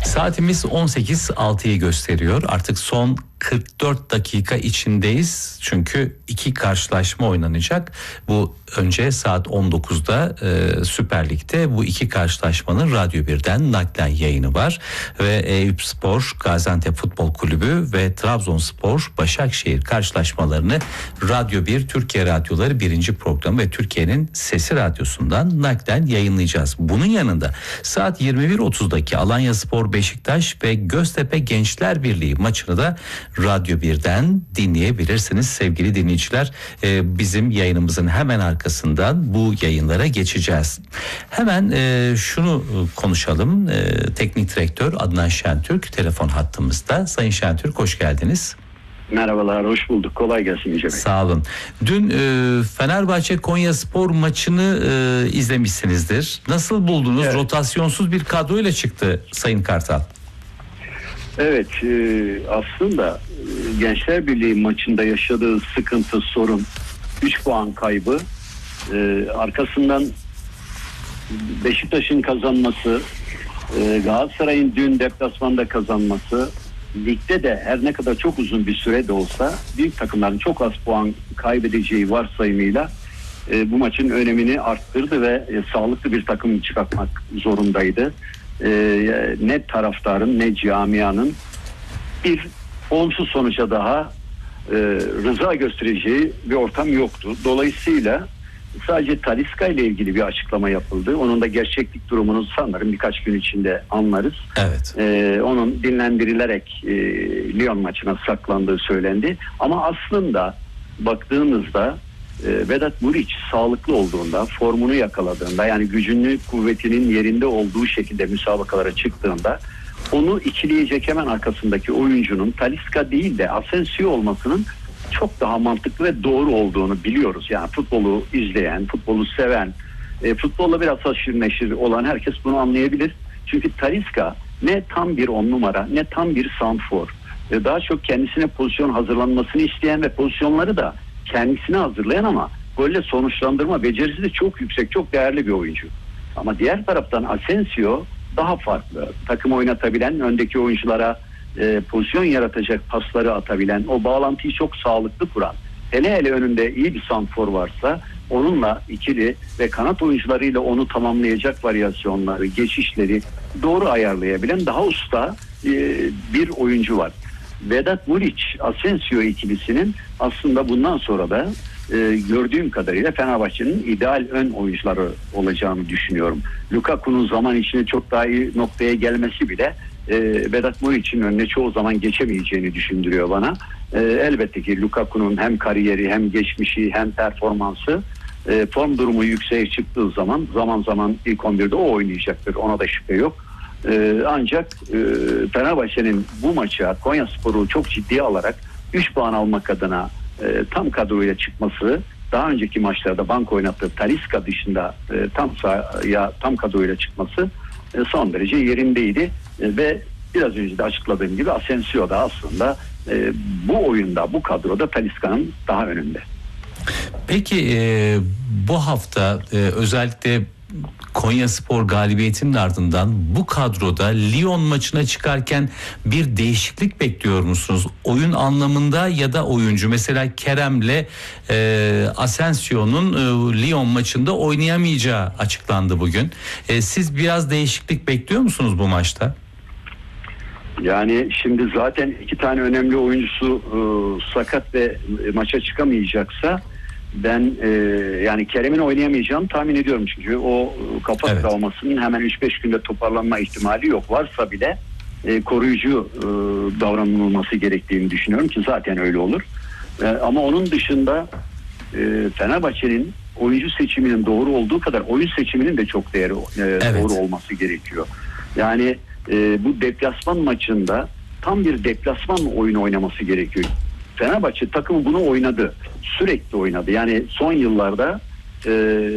Saatimiz 18.06'yı gösteriyor. Artık son 44 dakika içindeyiz. Çünkü iki karşılaşma oynanacak. Bu önce saat 19'da Süper Lig'de bu iki karşılaşmanın Radyo 1'den naklen yayını var. Ve Eyüpspor, Gaziantep Futbol Kulübü ve Trabzonspor, Başakşehir karşılaşmalarını Radyo 1, Türkiye Radyoları 1. programı ve Türkiye'nin Sesi Radyosu'ndan naklen yayınlayacağız. Bunun yanında saat 21.30'daki Alanyaspor Beşiktaş ve Göztepe Gençler Birliği maçını da Radyo 1'den dinleyebilirsiniz sevgili dinleyiciler. Bizim yayınımızın hemen arkasından bu yayınlara geçeceğiz. Hemen şunu konuşalım. Teknik direktör Adnan Şentürk telefon hattımızda. Sayın Şentürk, hoş geldiniz. Merhabalar, hoş bulduk. Kolay gelsin Yüce Bey. Sağ olun. Dün Fenerbahçe Konyaspor maçını izlemişsinizdir. Nasıl buldunuz? Evet. Rotasyonsuz bir kadroyla çıktı Sayın Kartal. Evet, aslında Gençler Birliği maçında yaşadığı sıkıntı, sorun, 3 puan kaybı, arkasından Beşiktaş'ın kazanması, Galatasaray'ın dün deplasmanda kazanması, ligde de her ne kadar çok uzun bir süre de olsa büyük takımların çok az puan kaybedeceği varsayımıyla bu maçın önemini arttırdı ve sağlıklı bir takım çıkartmak zorundaydı. Ne taraftarın ne camianın bir olumsuz sonuca daha rıza göstereceği bir ortam yoktu. Dolayısıyla sadece Talisca ile ilgili bir açıklama yapıldı. Onun da gerçeklik durumunu sanırım birkaç gün içinde anlarız. Evet. Onun dinlendirilerek Lyon maçına saklandığı söylendi. Ama aslında baktığımızda Vedat Muriç sağlıklı olduğunda, formunu yakaladığında, yani gücünü, kuvvetinin yerinde olduğu şekilde müsabakalara çıktığında onu ikileyecek hemen arkasındaki oyuncunun Talisca değil de Asensio olmasının çok daha mantıklı ve doğru olduğunu biliyoruz. Yani futbolu izleyen, futbolu seven, futbolla biraz haşır neşir olan herkes bunu anlayabilir. Çünkü Talisca ne tam bir 10 numara ne tam bir santrfor. Daha çok kendisine pozisyon hazırlanmasını isteyen ve pozisyonları da kendisine hazırlayan ama golle sonuçlandırma becerisi de çok yüksek, çok değerli bir oyuncu. Ama diğer taraftan Asensio daha farklı. Takım oynatabilen, öndeki oyunculara pozisyon yaratacak pasları atabilen, o bağlantıyı çok sağlıklı kuran, hele önünde iyi bir santrfor varsa onunla ikili ve kanat oyuncularıyla onu tamamlayacak varyasyonları, geçişleri doğru ayarlayabilen daha usta bir oyuncu var. Vedat Muriç, Asensio ikilisinin aslında bundan sonra da gördüğüm kadarıyla Fenerbahçe'nin ideal ön oyuncuları olacağını düşünüyorum. Lukaku'nun zaman içinde çok daha iyi noktaya gelmesi bile Vedat Muriç'in önüne çoğu zaman geçemeyeceğini düşündürüyor bana. Elbette ki Lukaku'nun hem kariyeri hem geçmişi hem performansı form durumu yükseğe çıktığı zaman zaman ilk 11'de o oynayacaktır. Ona da şüphe yok. Ancak Fenerbahçe'nin bu maça Konyaspor'u çok ciddiye alarak 3 puan almak adına tam kadroyla çıkması, daha önceki maçlarda bank oynattığı Talisca dışında tam kadroyla çıkması son derece yerindeydi ve biraz önce de açıkladığım gibi Asensio da aslında bu oyunda, bu kadroda Talisca'nın daha önünde. Peki bu hafta özellikle Konyaspor galibiyetinin ardından bu kadroda Lyon maçına çıkarken bir değişiklik bekliyor musunuz? Oyun anlamında ya da oyuncu, mesela Kerem'le Asensio'nun Lyon maçında oynayamayacağı açıklandı bugün. Siz biraz değişiklik bekliyor musunuz bu maçta? Yani şimdi zaten 2 tane önemli oyuncusu sakat ve maça çıkamayacaksa ben yani Kerem'in oynayamayacağını tahmin ediyorum, çünkü o kafa travmasının hemen 3-5 günde toparlanma ihtimali yok. Varsa bile koruyucu davranılması gerektiğini düşünüyorum ki zaten öyle olur. Ama onun dışında Fenerbahçe'nin oyuncu seçiminin doğru olduğu kadar oyun seçiminin de çok doğru olması gerekiyor. Yani bu deplasman maçında tam bir deplasman oyunu oynaması gerekiyor. Fenerbahçe takımı bunu oynadı. Sürekli oynadı. Yani son yıllarda